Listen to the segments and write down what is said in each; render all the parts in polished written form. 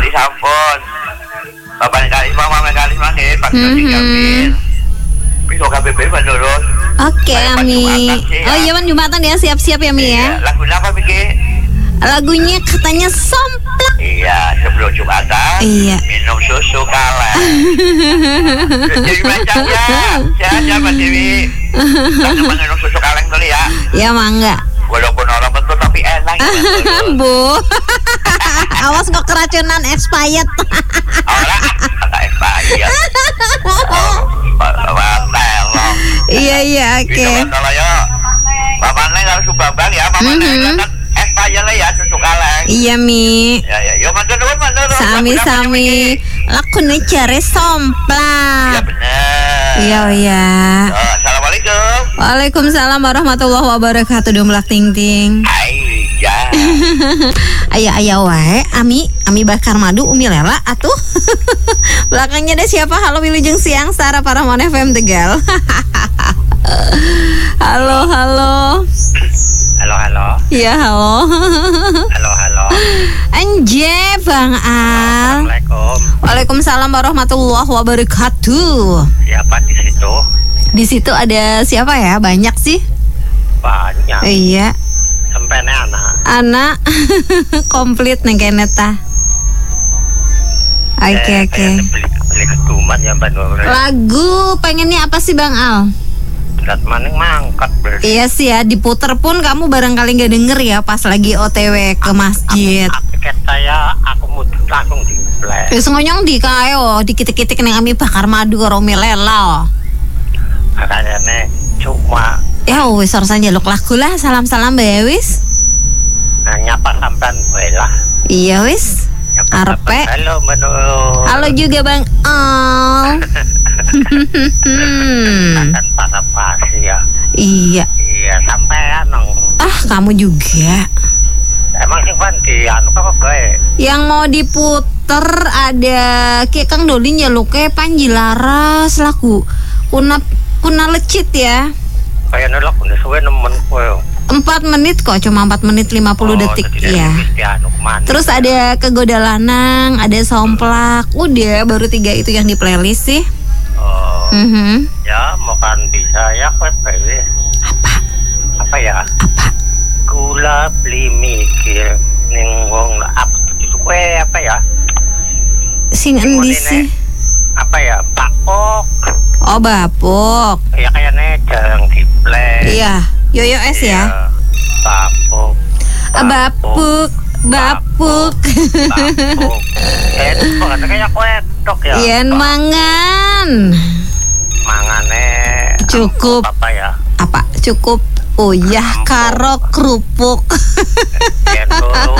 sampun. Bapak Karisma, Mama Karisma nggih, Pak Dodi Gamin. Bisa KBB menurun. Oke, Ami. Oh iya, Jumatan ya, siap-siap ya, Mi ya. Lagu apa Miki? Lagunya katanya somplak. Iya, sebelum Jumatan. Iya. Minum susu kalah. Jadi macam ya. Ya, Mbak Dewi. Langsung minum susu kaleng dulu ya. Ya, mangga. Walaupun orang betul tapi enak ya. Bu. Awas kok keracunan expired. Orang kata expired. Iya, oke. Kalau ya, Bapak Neng harus Bambang ya, Bapak Neng kan expired lah ya susu kaleng. Iya, Mi. Ya, yo mantur. Sami. Lakune jare somplak. Iya benar. Iya. Assalamualaikum. Waalaikumsalam warahmatullahi wabarakatuh. Dumlak ting ting. Iya. Aya wae, Ami bakar madu Umi Lela atuh. Belakangnya ada siapa? Halo Wilujeng Siang Sarah Paramon FM Tegal. Halo. Halo. Iya, halo. Halo. Anje Bang Al. Assalamualaikum. Waalaikumsalam warahmatullahi wabarakatuh. Siapa di situ? Di situ ada siapa ya? Banyak sih. Banyak. Iya. Sampai anak komplit nih kayaknya ta. Oke. Beli ketuman ya Mbak Nur. Lagu pengennya apa sih Bang Al? Berat maning mangkat berarti. Iya sih ya, diputer pun kamu barangkali nggak denger ya pas lagi OTW ke masjid. Tiket saya aku muter langsung di play. Wis ngonyong di kayo, dikit-kitik ning Ami bakar madu karo Umi Lela. Makanya cuma ya wis harus njaluk lagu lah, salam-salam Mbak wis. Nyapa sampean bela. Iya wis. Arpe. Halo Menur. Halo juga Bang Al. Kan pasi ya. Iya. Iya sampean nong. Kamu juga. Emang sih Van di anu apa gawe? Yang mau diputer ada kayak Kang Doli njaluknya Panji Laras lagu kuna lecit ya. Kayaknya lagu suwe nemen kowe. 4 menit kok, cuma 4 menit 50 detik ya. Terus ada Kegoda Lanang, ada Somplak. Udah baru 3 itu yang di playlist sih. Ya, makan bisa ya kowe bae. Apa ya? Kula beli mikir ning wong apa kowe apa ya? Sing endi sih? Apa ya? Bapok. Oh, bapok. Ya kayaknya jarang di play. Iya. Yoyo S ya. Bapuk. Bapuk. Bukan kayak kue tok ya. Yen mangan. Mangane cukup. Apa ya? Apa? Cukup uyah karo kerupuk. Yen dulu.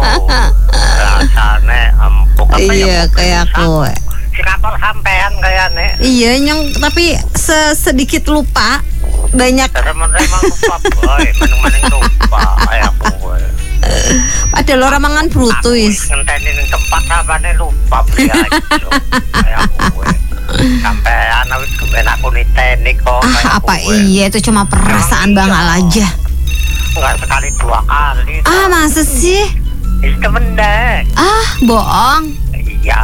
Rasane empuk apa ya? Iya, kayak kue. Si kantor sampean kayaknya. Iya, nyong tapi sedikit lupa. Banyak emang lupa boy, maning lupa kayak kowe. Padahal orang mangan brutus. Ngenteni ning tempat apane lupa beli aja. Kayak kowe. Sampean wis kemen aku niteni kok kayak apa kowe. iya itu cuma perasaan Bang Al aja. Enggak sekali 2 kali. Masa sih? Itu bener. Bohong. Iya.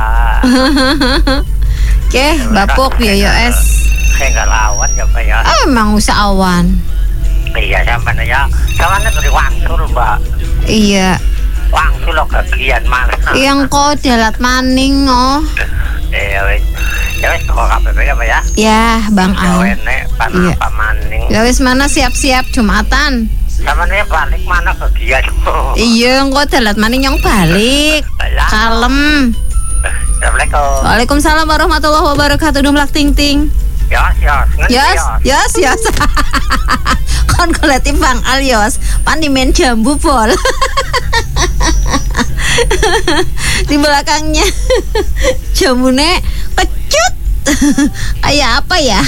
Oke, bapuk Yoyo S. Saya nggak lawan ya Pak ya. Emang usah awan. Iya sampean ya. Sampean dari Wangsul Mbak. Iya. Wangsul lo kegian mana? Yang kok dalat maning Ya wes kok KPP ya Pak ya. Ya Bang Al. Nek apa maning. Ya wes mana siap-siap Jumatan. Sampean balik mana kegian? Iya kok dalat maning yang balik. Kalem. Assalamualaikum. Waalaikumsalam warahmatullahi wabarakatuh. Dumlak ting ting. Yos. Kon koleti Bang Al Yos. Pan main jambu bol. Di belakangnya jambune kecut. Kayak apa ya?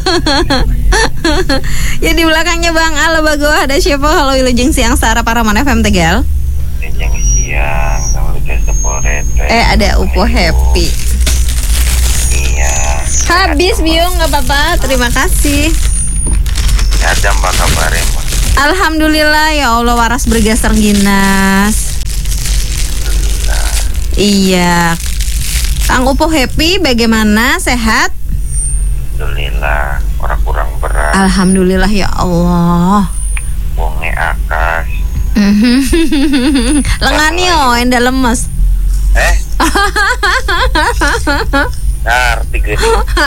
Ya di belakangnya Bang Al bago ada siapa? Halo Wilujeng Siang Sarah Paramon FM Tegal. Wilujeng Siang sama Sepolrete. Ada Upo Happy. Iya. Habis Biung nggak apa-apa. Terima kasih. Ada Mbak kabarnya Mbak. Alhamdulillah ya Allah waras bergas terengginas. Iya. Kang Upo happy, bagaimana? Sehat? Alhamdulillah, orang kurang berat. Alhamdulillah ya Allah. Wonge akas. Lengani yo, enda lemes. Ngerti gede.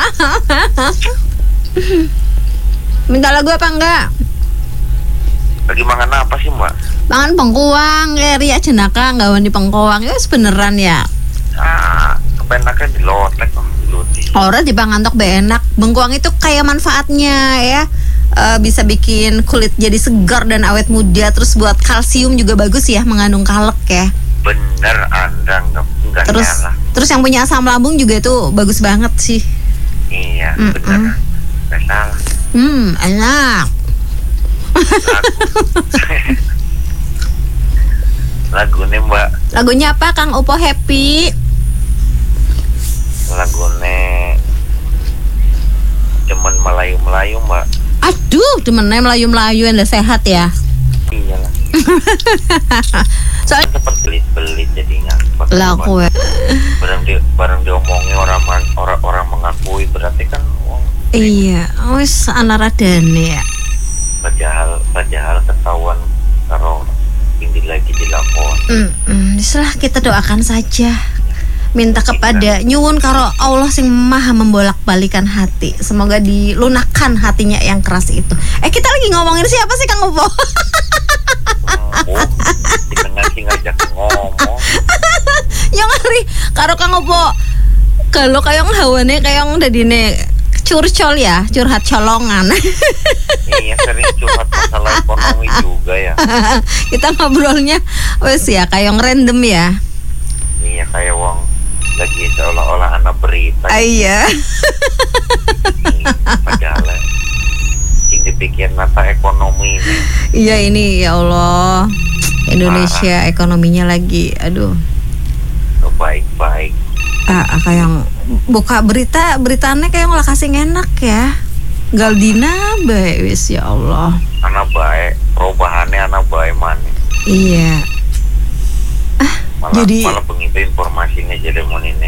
Minta lagu apa enggak? Lagi makan apa sih mbak? Mangan pengkuang, ria jenaka nggawan di pengkuang. Ya beneran ya. Kepenaknya di lotek Orang di pangantok enak. Bengkuang itu kayak manfaatnya ya. Bisa bikin kulit jadi segar dan awet muda. Terus buat kalsium juga bagus ya, mengandung kalek ya. Bener, Anda nggak terus salah. Terus yang punya asam lambung juga itu bagus banget sih. Iya, bener. Nggak salah. Enak. Lagunya mbak. Lagunya apa Kang Upo happy? Lagunya Demen Melayu-Melayu mbak. Aduh, demennya Melayu-Melayu yang sehat ya. Iyalah. Soalnya cepet belit-belit jadinya. Laku. Barang diomongin orang mengakui berarti kan. Iya, wis anaradane ya. Padahal ketahuan karo ini lagi dilakon. Setelah kita doakan saja. Minta kepada nyuwun karo Allah sing maha membolak-balikan hati. Semoga dilunakkan hatinya yang keras itu. Kita lagi ngomongin siapa sih Kang Upo? Didengar sih ngajak ngomong. Yang hari karo Kang Upo. Kalau kayong hawane kayong dadine curcol ya, curhat colongan. Iya, sering curhat masalah ekonomi juga ya. Kita ngobrolnya wes ya kayong random ya. Iya, kayak wong lagi seolah-olah anak berita. Iya. Padahal sing dipikir nata ekonomi ini. Iya ini ya Allah. Indonesia ekonominya lagi aduh. Baik-baik. Kayak buka beritanya kayak lah kasih enak ya. Galdina bae wis ya Allah. Anak baik, perubahannya anak baik mana? Iya. Malah begitu informasinya jadi mau ini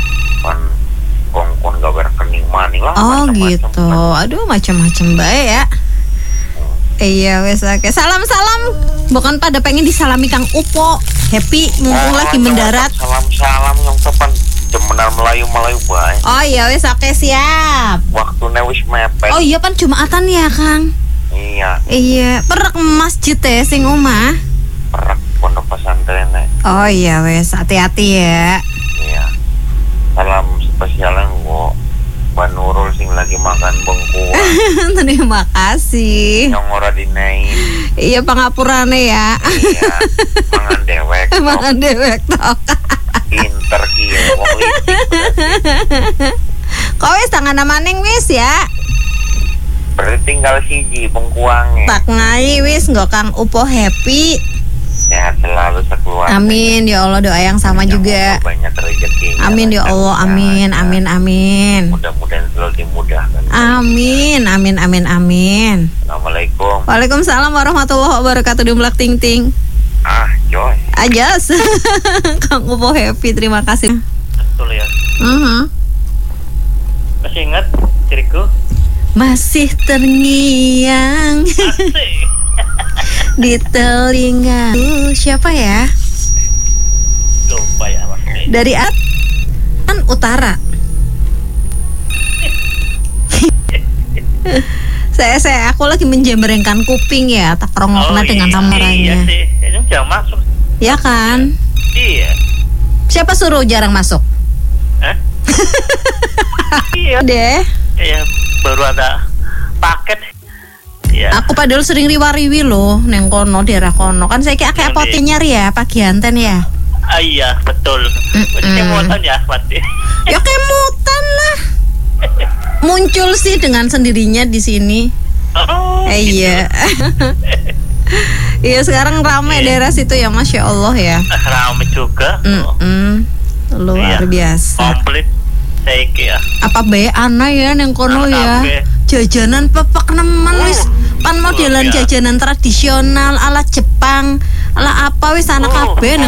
kon gak berkening maning lah. Oh gitu. Aduh macam-macam baik ya. Iya wes oke. Salam bukan pada pengen disalami Kang Upo. Happy mumpung lagi mendarat. Salam yang tepan Demenan Melayu baik. Oh iya wes oke siap. Waktunya wis mepet. Oh iya pan Jumatan ya Kang. Iya perek masjid ya sing omah. Perek pondok pesantren. Oh iya wes hati-hati ya. Iya. Salam spesialnya kok Mbak Nurul sing lagi makan bengkuang. Terima kasih. Yang ora dinaik. Iya pangapurane ya. Iya. Mangan dewek tok. Pinter kieu wong litik. Kok wis tangan maning wis ya. Berarti tinggal siji bengkuangnya. Tak ngai wis nggo Kang Upo happy. Sehat selalu sekeluarga. Amin ya Allah, doa yang sama juga. Banyak rezekinya. Amin ya Allah, amin. Mudah-mudahan selalu dimudahkan. Amin. Assalamualaikum. Waalaikumsalam warahmatullahi wabarakatuh. Dimulak ting ting. Joy. Ajas. Kang Upo happy, terima kasih. Betul ya. Masih ingat ciriku? Masih terngiang. Di telinga. Siapa ya? Lupa ya maksudnya. Dari utara. Aku lagi menjembrengkan kuping ya, tak rongokna dengan kameranya. Iya sih, itu jarang masuk. Ya kan? Iya. Siapa suruh jarang masuk? Iya deh. Iya, baru ada paket. Ya. Aku padahal sering riwariwi loh neng kono daerah kono kan saya kayak apote nyari ya pagi anten ya. Iya betul. Kemutan ya pasti. Ya kemutan lah. Muncul sih dengan sendirinya di sini. Iya. Iya sekarang ramai daerah situ ya Masya Allah ya. Ramai juga. Luar biasa. Komplit. Ya. Apa bae ana ya neng kono ya. Jajanan pepek nemen wis pan modelan jajanan tradisional ala Jepang ala apa wis ana kabeh.